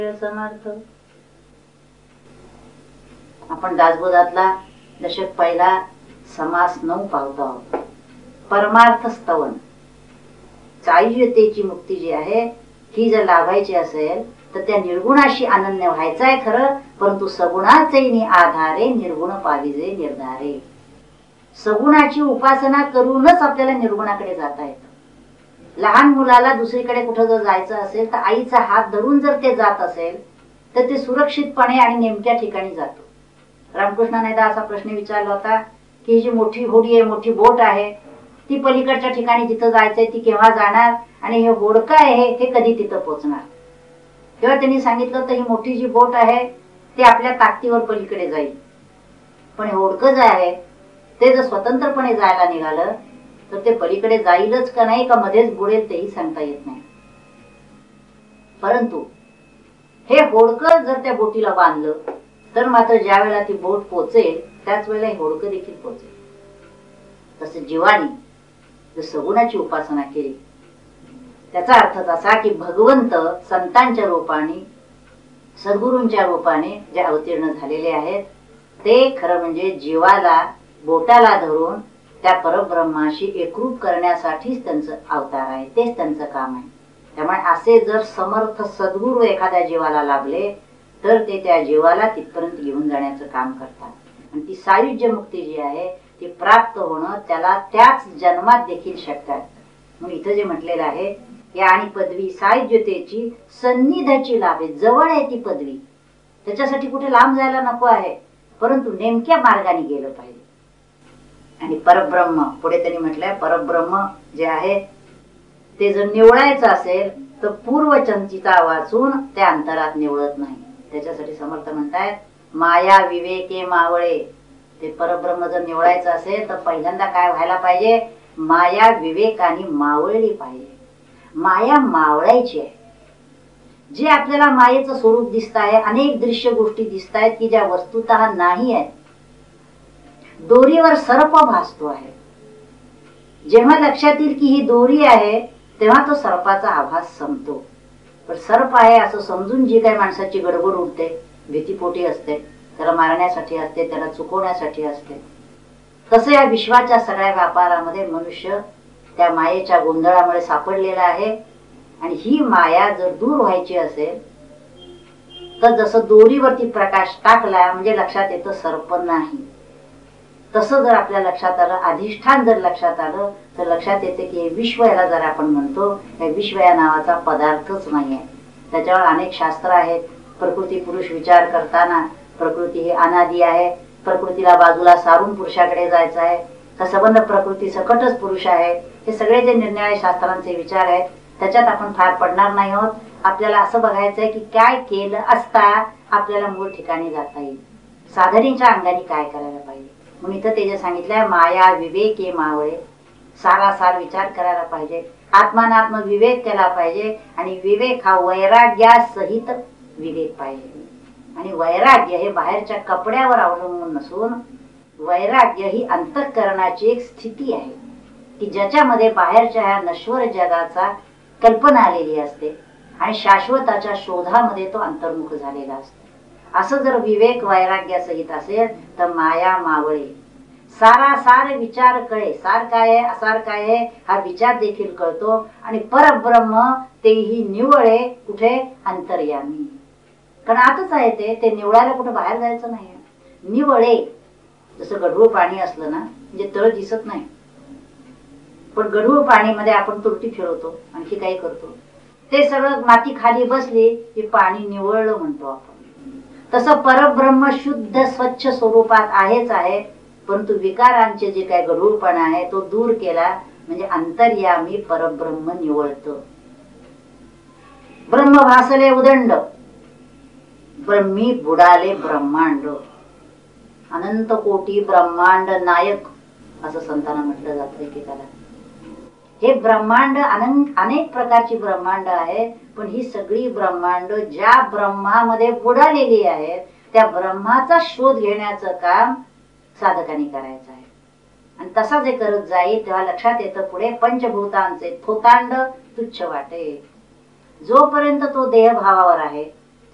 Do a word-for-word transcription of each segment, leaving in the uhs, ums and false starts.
समर्थ. आपण दासबोधातला दशक पहिला समास नऊ पाहतो आहोत. परमार्थ स्तवन. चायुतेची मुक्ती जी आहे ही जर लाभायची असेल तर त्या निर्गुणाशी अनन्य व्हायचं आहे खरं, परंतु सगुणाचे आधारे निर्गुण पाविजे निर्धारे. सगुणाची उपासना करूनच आपल्याला निर्गुणाकडे जाता येतं. लहान मुलाला दुसरीकडे कुठं जर जायचं असेल तर आईचा हात धरून जर ते जात असेल तर ते सुरक्षितपणे आणि नेमक्या ठिकाणी जातो. रामकृष्णाने असा प्रश्न विचारला होता की ही जी मोठी होडी आहे, मोठी बोट आहे, ती पलीकडच्या ठिकाणी जिथं जायचंय ती केव्हा जाणार आणि हे होडकं आहे हे कधी तिथं पोहोचणार. तेव्हा त्यांनी सांगितलं तर ही मोठी जी बोट आहे ती आपल्या ताकदीवर पलीकडे जाईल, पण हे होडकं जे आहे ते जर स्वतंत्रपणे जायला निघालं तर ते पलीकडे जाईलच का नाही का मध्येच बुडेल तेही सांगता येत नाही. परंतु हे होडकं जर त्या बोटीला बांधलं तर मात्र ज्या वेळेला ती बोट पोचेल त्याच वेळेला हे होडकं देखील पोचेल. तसे जीवानी जर सगुणाची उपासना केली त्याचा अर्थ असा की भगवंत संतांच्या रूपाने सद्गुरूंच्या रूपाने जे अवतीर्ण झालेले आहेत ते खरं म्हणजे जीवाला बोटाला धरून त्या परब्रह्माशी एकरूप करण्यासाठीच त्यांचं अवतार आहे, तेच त्यांचं काम आहे. त्यामुळे असे जर समर्थ सद्गुरू एखाद्या जीवाला लाभले तर ते त्या जीवाला तिथपर्यंत घेऊन जाण्याचं काम करतात. आणि ती सायुज्य मुक्ती जी आहे ती प्राप्त होणं त्याला त्याच जन्मात देखील शक्य आहे. म्हणून इथं जे म्हटलेलं आहे या आणि पदवी सायुज्यतेची सन्निधाची लाभे, जवळ आहे ती पदवी, त्याच्यासाठी कुठे लांब जायला नको आहे, परंतु नेमक्या मार्गाने गेलं पाहिजे. आणि परब्रह्म पुढे त्यांनी म्हटलंय परब्रह्म जे आहे ते जर निवळायचं असेल तर पूर्वचंचिता वाचून त्या अंतरात निवळत नाही. त्याच्यासाठी समर्थ म्हणतायत माया विवेके मावळे. ते परब्रह्म जर निवळायचं असेल तर पहिल्यांदा काय व्हायला पाहिजे, माया विवेकाने मावळली पाहिजे. माया मावळायची आहे. जे आपल्याला मायेचं स्वरूप दिसत आहे, अनेक दृश्य गोष्टी दिसत आहेत की ज्या वस्तुतः नाही आहेत. दोरीवर सर्प भासतो आहे, जेव्हा लक्षात येईल की ही दोरी आहे तेव्हा तो सर्पाचा आभास संपतो. पण सर्प आहे असं समजून जी काही माणसाची गडबड उडते, भीतीपोटी असते, त्याला मारण्यासाठी असते, त्याला चुकवण्यासाठी असते, तसं या विश्वाच्या सगळ्या व्यापारामध्ये मनुष्य त्या मायेच्या गोंधळामुळे सापडलेला आहे. आणि ही माया जर दूर व्हायची असेल तर जसं दोरीवरती प्रकाश टाकला म्हणजे लक्षात येतं सर्प नाही, तसं जर आपल्या लक्षात आलं, अधिष्ठान जर लक्षात आलं तर लक्षात येते की हे विश्व याला जर आपण म्हणतो हे विश्व या नावाचा पदार्थच नाही आहे. त्याच्यावर अनेक शास्त्र आहेत. प्रकृती पुरुष विचार करताना प्रकृती ही अनादी आहे, प्रकृतीला बाजूला सारून पुरुषाकडे जायचं आहे, का संबंध प्रकृती सकटच पुरुष आहे, हे सगळे जे निर्णय शास्त्रांचे विचार आहेत त्याच्यात आपण फार पडणार नाही आहोत. आपल्याला असं बघायचंय की काय केलं असता आपल्याला मूळ ठिकाणी जाता येईल, साधनेच्या अंगाने काय करायला पाहिजे. म्हणून इथं ते जे सांगितलंय माया विवेके मावळे, सारासार विचार करायला पाहिजे, आत्मानात्म विवेक केला पाहिजे. आणि विवेक हा वैराग्यासहित विवेक पाहिजे. आणि वैराग्य हे बाहेरच्या कपड्यावर अवलंबून नसून वैराग्य ही अंतःकरणाची एक स्थिती आहे की ज्याच्यामध्ये बाहेरच्या ह्या नश्वर जगाचा कल्पना आलेली असते आणि शाश्वताच्या शोधामध्ये तो अंतर्मुख झालेला असतो. असं जर विवेक वैराग्यासहित असेल तर माया मावळे, सारासार विचार कळे. सार काय आहे असार काय आहे हा विचार देखील कळतो. आणि परब्रह्म तेही निवळे कुठे, अंतर्यामी. कारण आतच आहे ते ते निवळायला कुठे बाहेर जायचं नाही. निवळे जसं गढूळ पाणी असलं ना म्हणजे तळ दिसत नाही, पण गढूळ पाणीमध्ये आपण तुरटी फिरवतो, आणखी काही करतो, ते सगळं माती खाली बसली की पाणी निवळलं म्हणतो आपण. तसं परब्रह्म शुद्ध स्वच्छ स्वरूपात आहेच आहे, परंतु विकारांचे जे काय गढूळपणा आहे तो दूर केला म्हणजे अंतर्यामी परब्रह्म निवळतं. ब्रह्म भासले उदंड, ब्रह्मी बुडाले ब्रह्मांड. अनंत कोटी ब्रह्मांड नायक असं संतांना म्हटलं जातं एकेकाला. हे ब्रह्मांड अनंत अनेक प्रकारची ब्रह्मांड आहेत, पण ही सगळी ब्रह्मांड ज्या ब्रह्मामध्ये बुडालेली आहेत त्या ब्रह्माचा शोध घेण्याचं काम साधकांनी करायचं आहे. आणि तसा जे करत जाईल तेव्हा लक्षात येतं पुढे पंचभूतांचे थोतांड तुच्छ वाटे. जोपर्यंत तो देहभावावर आहे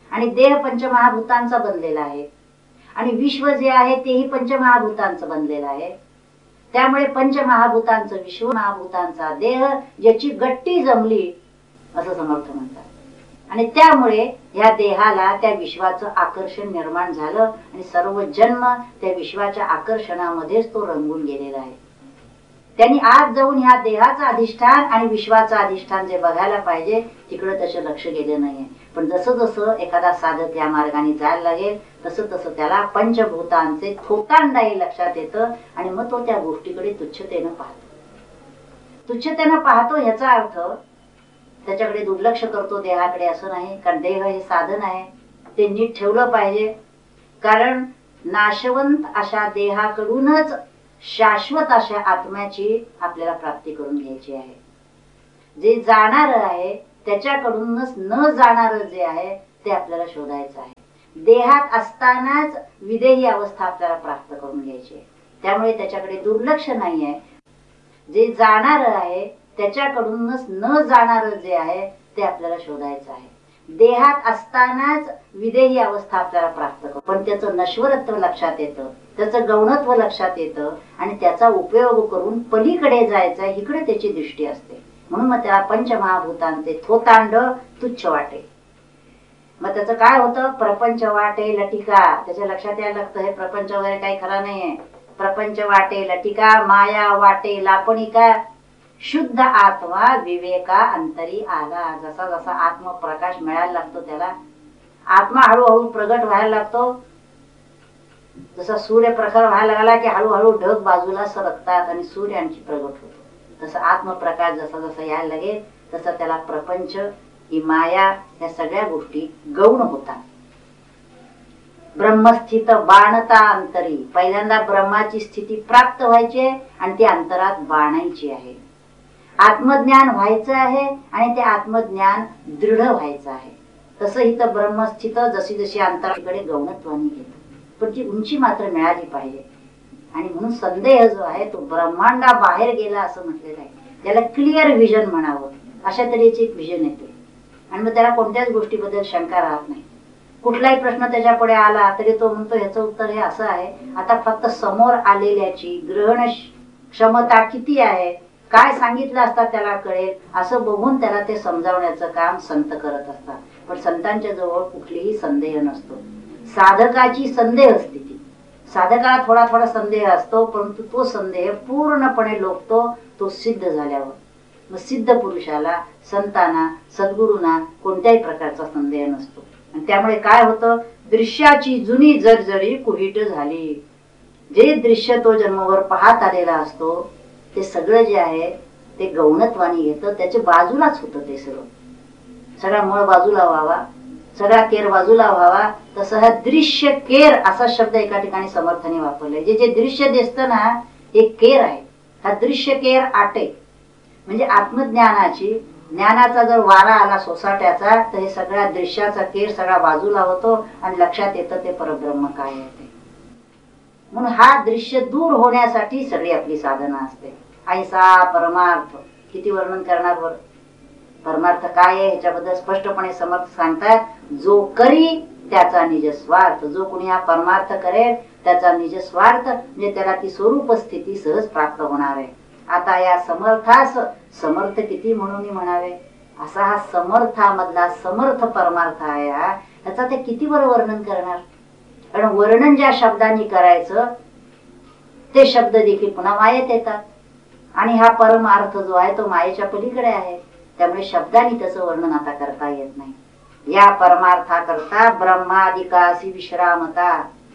आणि देह पंचमहाभूतांचा बनलेला आहे आणि विश्व जे आहे तेही पंचमहाभूतांचं बनलेलं आहे. त्यामुळे पंचमहाभूतांचं विश्व, महाभूतांचा देह याची गट्टी जमली असं समर्थ म्हणतात. आणि त्यामुळे या देहाला त्या विश्वाचं आकर्षण निर्माण झालं आणि सर्व जन्म त्या विश्वाच्या आकर्षणामध्येच तो रंगून गेलेला आहे. त्यांनी आज जाऊन ह्या देहाचं अधिष्ठान आणि विश्वाचं अधिष्ठान जे बघायला पाहिजे तिकडे त्याचं लक्ष गेलं नाहीये. पण जसं जसं एखादा साधक या मार्गाने जायला लागेल तसं तसं त्याला पंचभूतांचे थोतांडाही लक्षात येतं आणि मग तो त्या गोष्टीकडे तुच्छतेनं पाहतो. तुच्छतेनं पाहतो ह्याचा अर्थ त्याच्याकडे दुर्लक्ष करतो देहाकडे असं नाही. कारण देह हे साधन आहे, ते नीट ठेवलं पाहिजे. कारण नाशवंत अशा देहाकडूनच शाश्वत अशा आत्म्याची आपल्याला प्राप्ती करून घ्यायची आहे. जे जाणार आहे त्याच्याकडूनच न जाणार जे आहे ते आपल्याला शोधायचं आहे. देहात असतानाच विदेही अवस्था आपल्याला प्राप्त करून घ्यायची आहे. त्यामुळे त्याच्याकडे दुर्लक्ष नाही आहे. जे जाणार आहे त्याच्याकडूनच न जाणार जे आहे ते आपल्याला शोधायचं आहे. देहात असतानाच विदेही अवस्था आपल्याला प्राप्त करू, पण त्याचं नश्वरत्व लक्षात येतं, त्याचं गौणत्व लक्षात येतं आणि त्याचा उपयोग करून पलीकडे जायचं आहे इकडे त्याची दृष्टी असते. म्हणून मग त्याला पंचमहाभूतांचे थोतांड तुच्छ वाटे. मग त्याचं काय होतं? प्रपंच वाटे लटिका. त्याच्या लक्षात यायला लागतं हे प्रपंच वगैरे काही खरा नाहीये. प्रपंच वाटे लटिका, माया वाटे लापणिका, शुद्ध आत्मा विवेका अंतरी आला. जसा जसा आत्मप्रकाश मिळायला लागतो त्याला आत्मा हळूहळू प्रगट व्हायला लागतो. जसा सूर्य प्रखर व्हायला लागला की हळूहळू ढग बाजूला सरकतात आणि सूर्य आणखी प्रगट होतो. तसं आत्मप्रकाश जसा जसा यायला लागेल तसं त्याला प्रपंच, ही माया, या सगळ्या गोष्टी गौण होतात. ब्रह्मस्थित बाणता अंतरी. पहिल्यांदा ब्रह्माची स्थिती प्राप्त व्हायची आहे आणि ती अंतरात बाणायची आहे. आत्मज्ञान व्हायचं आहे आणि ते आत्मज्ञान दृढ व्हायचं आहे. तसं इथं ब्रह्मस्थित जशी जशी अंतराकडे गौणत्वाने घेत, पण ती उंची मात्र मिळाली पाहिजे. आणि म्हणून संदेह जो आहे तो ब्रह्मांडा बाहेर गेला असं म्हटलेलं आहे. त्याला क्लिअर व्हिजन म्हणावं, अशा तऱ्हेची एक व्हिजन येते आणि मग त्याला कोणत्याच गोष्टीबद्दल शंका राहत नाही. कुठलाही प्रश्न त्याच्या पुढे आला तरी तो म्हणतो ह्याचं उत्तर हे असं आहे. आता फक्त समोर आलेल्याची ग्रहण क्षमता किती आहे, काय सांगितलं असता त्याला कळेल असं बघून त्याला ते समजावण्याचं काम संत करत असतात. पण संतांच्या जवळ कुठलीही संदेह नसतो. साधकाची संदेह स्थिती, साधकाला थोडा थोडा संदेह असतो, परंतु तो संदेह पूर्णपणे लोकतो तो सिद्ध झाल्यावर. मग सिद्ध पुरुषाला, संतांना, सद्गुरूंना कोणत्याही प्रकारचा संदेह नसतो. आणि त्यामुळे काय होतं? दृश्याची जुनी जर्जरी कुहीट झाली. जे दृश्य तो जन्मभर पाहत आलेला असतो ते सगळं जे आहे ते गौणत्वाने येतं, त्याच्या बाजूलाच होतं. ते सगळं सगळा मळ बाजूला व्हावा, सगळा केर बाजूला व्हावा. तसं हा दृश्य केर असा शब्द एका ठिकाणी समर्थाने वापरलाय. जे जे दृश्य दिसतं ना हे केर आहे. हा दृश्य केर आटे म्हणजे आत्मज्ञानाची, ज्ञानाचा जर वारा आला सोसाट्याचा तर हे सगळ्या दृश्याचा केर सगळा बाजूला होतो आणि लक्षात येतं ते परब्रह्म काय आहे ते. म्हणून हा दृश्य दूर होण्यासाठी सगळी आपली साधना असते. ऐसा परमार्थ किती वर्णन करणार बरं. परमार्थ काय आहे ह्याच्याबद्दल स्पष्टपणे समर्थ सांगतात. जो करी त्याचा निज स्वार्थ. जो कोणी हा परमार्थ करेल त्याचा निज स्वार्थ म्हणजे त्याला ती स्वरूप स्थिती सहज प्राप्त होणार आहे. आता या समर्थास समर्थ किती म्हणून म्हणावे. असा हा समर्थामधला समर्थ परमार्थ आहे हा, त्याचा ते किती बरं वर्णन करणार. कारण वर्णन ज्या शब्दांनी करायचं ते शब्द देखील पुन्हा मायेत येतात आणि हा परमार्थ जो आहे तो मायेच्या पलीकडे आहे. त्यामुळे शब्दांनी त्याचं वर्णन आता करता येत नाही. या परमार्था करता ब्रह्मादिकासी विश्रामता.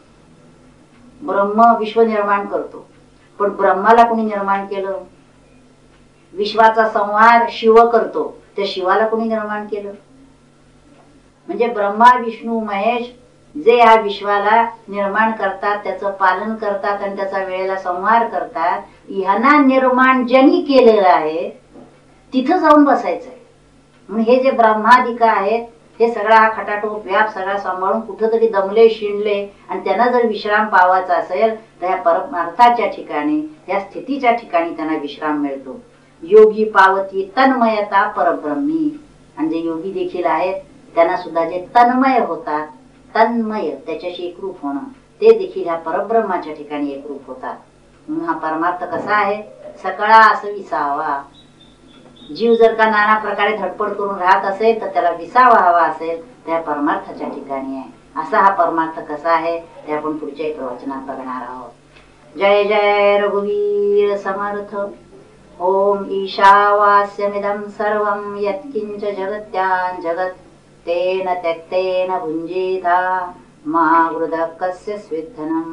ब्रह्म विश्व निर्माण करतो, पण ब्रह्माला कोणी निर्माण केलं? विश्वाचा संहार शिव करतो, त्या शिवाला कोणी निर्माण केलं? म्हणजे ब्रह्मा विष्णू महेश जे या विश्वाला निर्माण करतात, त्याचं पालन करतात आणि त्याचा वेळेला संहार करतात, ह्यांना निर्माण ज्यांनी केलेलं आहे तिथं जाऊन बसायचंय. म्हणून हे जे ब्रह्मादिका आहेत हे सगळा हा खटाटोप व्याप सगळा सांभाळून कुठंतरी दमले शिणले आणि त्यांना जर विश्राम पावायचा असेल तर या परमार्थाच्या ठिकाणी, या स्थितीच्या ठिकाणी त्यांना विश्राम मिळतो. योगी पावती तन्मयता परब्रह्मी. आणि जे योगी देखील आहेत त्यांना सुद्धा जे तन्मय होतात, तन्मय त्याच्याशी एकरूप होणं, ते देखील ह्या परब्रह्माच्या ठिकाणी एकरूप होतात. म्हणून हा परमार्थ कसा आहे? सकळा असं विसावा. जीव जर का नाना प्रकारे धडपड करून राहत असेल तर त्याला विसावा हवा असेल, त्या परमार्थाच्या ठिकाणी आहे. असा हा परमार्थ कसा आहे ते आपण पुढच्या एक प्रवचनात बघणार आहोत. जय जय रघुवीर समर्थ. ओम ईशावास्यमिदं सर्वं यत्किंच जगत्यां जगत् तेन त्यक्तेन भुञ्जीता मा वृदः कस्य स्विद्धनम्.